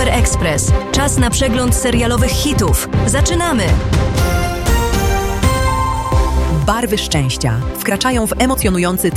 Super Express. Czas na przegląd serialowych hitów. Zaczynamy! Barwy szczęścia wkraczają w emocjonujący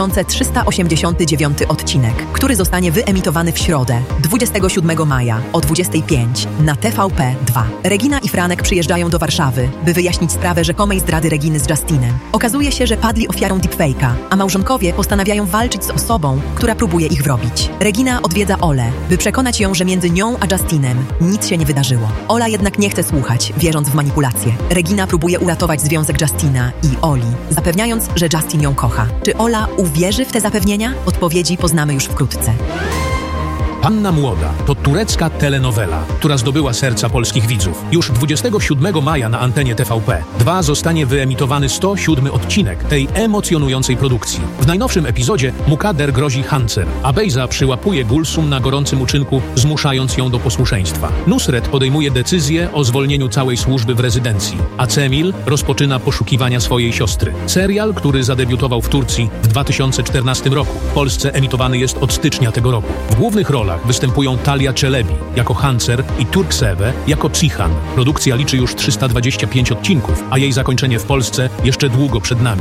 3389 odcinek, który zostanie wyemitowany w środę, 27 maja o 25 na TVP2. Regina i Franek przyjeżdżają do Warszawy, by wyjaśnić sprawę rzekomej zdrady Reginy z Justinem. Okazuje się, że padli ofiarą deepfake'a, a małżonkowie postanawiają walczyć z osobą, która próbuje ich wrobić. Regina odwiedza Olę, by przekonać ją, że między nią a Justinem nic się nie wydarzyło. Ola jednak nie chce słuchać, wierząc w manipulacje. Regina próbuje uratować związek Justina i Oli, zapewniając, że Justin ją kocha. Czy Ola uwierzy w te zapewnienia? Odpowiedzi poznamy już wkrótce. Panna Młoda to turecka telenowela, która zdobyła serca polskich widzów. Już 27 maja na antenie TVP2 zostanie wyemitowany 107 odcinek tej emocjonującej produkcji. W najnowszym epizodzie Mukader grozi Hancer, a Bejza przyłapuje Gulsum na gorącym uczynku, zmuszając ją do posłuszeństwa. Nusret podejmuje decyzję o zwolnieniu całej służby w rezydencji, a Cemil rozpoczyna poszukiwania swojej siostry. Serial, który zadebiutował w Turcji w 2014 roku, w Polsce emitowany jest od stycznia tego roku. W głównych rolach występują Talia Czelebi jako Hancer i Turkseve jako Cihan. Produkcja liczy już 325 odcinków, a jej zakończenie w Polsce jeszcze długo przed nami.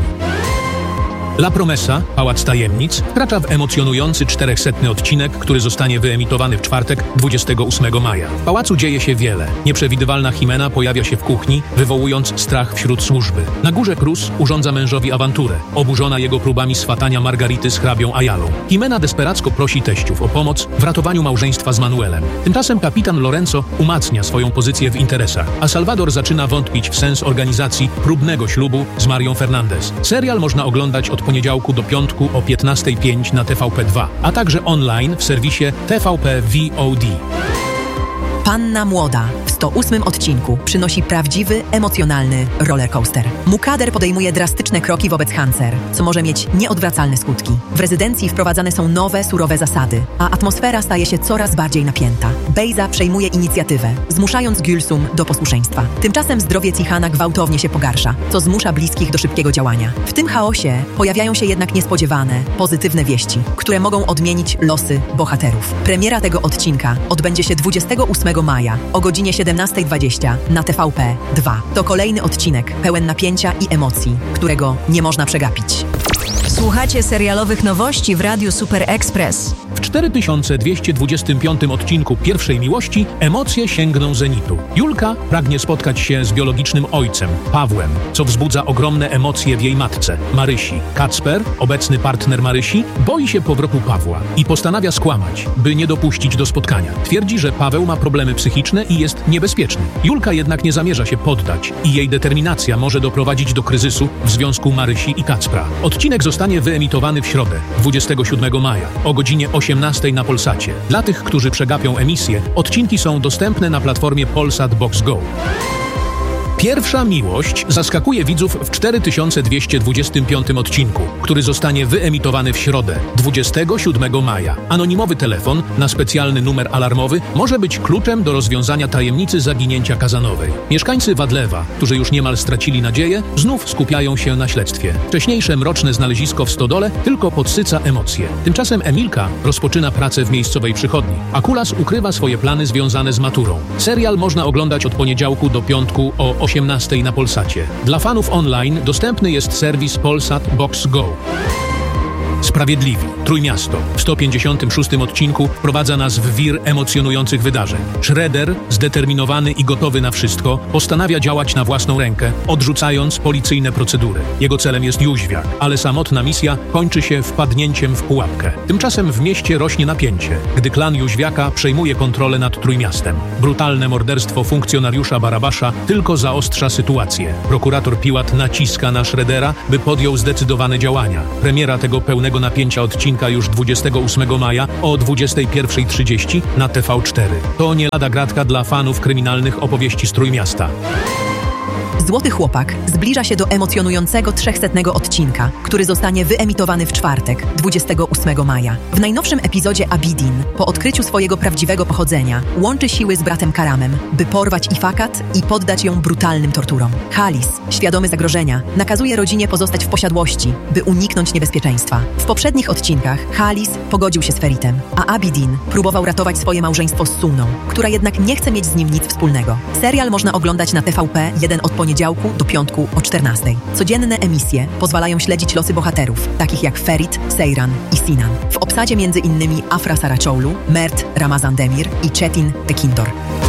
La Promesa, Pałac Tajemnic, wkracza w emocjonujący 400 odcinek, który zostanie wyemitowany w czwartek, 28 maja. W pałacu dzieje się wiele. Nieprzewidywalna Jimena pojawia się w kuchni, wywołując strach wśród służby. Na górze Cruz urządza mężowi awanturę, oburzona jego próbami swatania Margarity z hrabią Ayalą. Jimena desperacko prosi teściów o pomoc w ratowaniu małżeństwa z Manuelem. Tymczasem kapitan Lorenzo umacnia swoją pozycję w interesach, a Salvador zaczyna wątpić w sens organizacji próbnego ślubu z Marią Fernandez. Serial można oglądać od poniedziałku do piątku o 15:05 na TVP2, a także online w serwisie TVP VOD. Panna Młoda w 108 odcinku przynosi prawdziwy, emocjonalny rollercoaster. Mukader podejmuje drastyczne kroki wobec Hancer, co może mieć nieodwracalne skutki. W rezydencji wprowadzane są nowe, surowe zasady, a atmosfera staje się coraz bardziej napięta. Bejza przejmuje inicjatywę, zmuszając Gülsum do posłuszeństwa. Tymczasem zdrowie Cihana gwałtownie się pogarsza, co zmusza bliskich do szybkiego działania. W tym chaosie pojawiają się jednak niespodziewane, pozytywne wieści, które mogą odmienić losy bohaterów. Premiera tego odcinka odbędzie się 28 maja o godzinie 17:20 na TVP2. To kolejny odcinek pełen napięcia i emocji, którego nie można przegapić. Słuchacie serialowych nowości w Radiu Super Express. W 4225 odcinku Pierwszej Miłości emocje sięgną zenitu. Julka pragnie spotkać się z biologicznym ojcem, Pawłem, co wzbudza ogromne emocje w jej matce, Marysi. Kacper, obecny partner Marysi, boi się powrotu Pawła i postanawia skłamać, by nie dopuścić do spotkania. Twierdzi, że Paweł ma problemy psychiczne i jest niebezpieczny. Julka jednak nie zamierza się poddać i jej determinacja może doprowadzić do kryzysu w związku Marysi i Kacpra. Odcinek zostanie wyemitowany w środę, 27 maja, o godzinie 18 na Polsacie. Dla tych, którzy przegapią emisję, odcinki są dostępne na platformie Polsat Box Go. Pierwsza miłość zaskakuje widzów w 4225 odcinku, który zostanie wyemitowany w środę, 27 maja. Anonimowy telefon na specjalny numer alarmowy może być kluczem do rozwiązania tajemnicy zaginięcia Kazanowej. Mieszkańcy Wadlewa, którzy już niemal stracili nadzieję, znów skupiają się na śledztwie. Wcześniejsze mroczne znalezisko w stodole tylko podsyca emocje. Tymczasem Emilka rozpoczyna pracę w miejscowej przychodni, a Kulas ukrywa swoje plany związane z maturą. Serial można oglądać od poniedziałku do piątku o 18 na Polsacie. Dla fanów online dostępny jest serwis Polsat Box Go. Sprawiedliwi. Trójmiasto. W 156 odcinku wprowadza nas w wir emocjonujących wydarzeń. Shredder, zdeterminowany i gotowy na wszystko, postanawia działać na własną rękę, odrzucając policyjne procedury. Jego celem jest Jóźwiak, ale samotna misja kończy się wpadnięciem w pułapkę. Tymczasem w mieście rośnie napięcie, gdy klan Jóźwiaka przejmuje kontrolę nad Trójmiastem. Brutalne morderstwo funkcjonariusza Barabasza tylko zaostrza sytuację. Prokurator Piłat naciska na Shreddera, by podjął zdecydowane działania. Premiera tego pełnego napięcia odcinka już 28 maja o 21:30 na TV4. To nie lada gratka dla fanów kryminalnych opowieści z Trójmiasta. Złoty Chłopak zbliża się do emocjonującego 300. odcinka, który zostanie wyemitowany w czwartek, 28 maja. W najnowszym epizodzie Abidin, po odkryciu swojego prawdziwego pochodzenia, łączy siły z bratem Karamem, by porwać Ifakat i poddać ją brutalnym torturom. Halis, świadomy zagrożenia, nakazuje rodzinie pozostać w posiadłości, by uniknąć niebezpieczeństwa. W poprzednich odcinkach Halis pogodził się z Feritem, a Abidin próbował ratować swoje małżeństwo z Sunną, która jednak nie chce mieć z nim nic wspólnego. Serial można oglądać na TVP1 od poniedziałku do piątku o 14:00. Codzienne emisje pozwalają śledzić losy bohaterów, takich jak Ferit, Seyran i Sinan. W obsadzie m.in. Afra Saraçoğlu, Mert Ramazan Demir i Çetin Tekintor.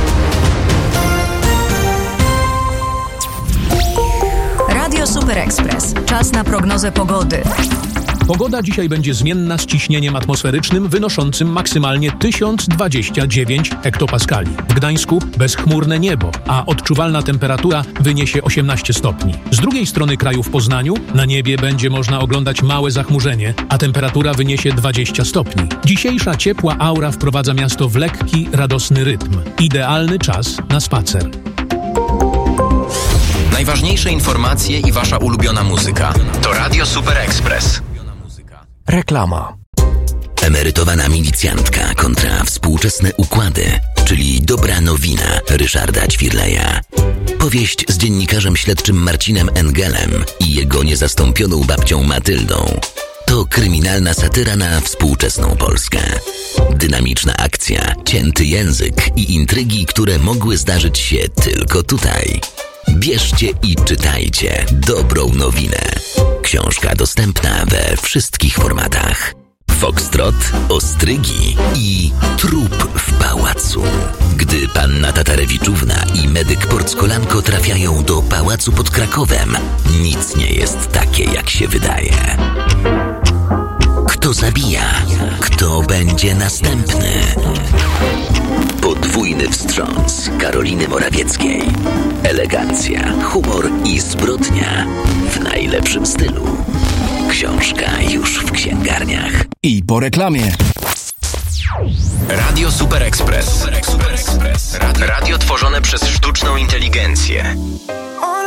Radio Super Express. Czas na prognozę pogody. Pogoda dzisiaj będzie zmienna z ciśnieniem atmosferycznym wynoszącym maksymalnie 1029 hektopaskali. W Gdańsku bezchmurne niebo, a odczuwalna temperatura wyniesie 18 stopni. Z drugiej strony kraju w Poznaniu na niebie będzie można oglądać małe zachmurzenie, a temperatura wyniesie 20 stopni. Dzisiejsza ciepła aura wprowadza miasto w lekki, radosny rytm. Idealny czas na spacer. Najważniejsze informacje i wasza ulubiona muzyka. To Radio Super Express. Reklama. Emerytowana milicjantka kontra współczesne układy, czyli dobra nowina Ryszarda Ćwirleja. Powieść z dziennikarzem śledczym Marcinem Engelem i jego niezastąpioną babcią Matyldą. To kryminalna satyra na współczesną Polskę. Dynamiczna akcja, cięty język i intrygi, które mogły zdarzyć się tylko tutaj. Bierzcie i czytajcie dobrą nowinę. Książka dostępna we wszystkich formatach. Foxtrot, ostrygi i trup w pałacu. Gdy panna Tatarewiczówna i medyk Porckolanko trafiają do pałacu pod Krakowem, nic nie jest takie, jak się wydaje. Kto zabija? Kto będzie następny? Podwójny wstrząs Karoliny Morawieckiej. Elegancja, humor i zbrodnia w najlepszym stylu. Książka już w księgarniach. I po reklamie. Radio Super Express. Radio tworzone przez sztuczną inteligencję.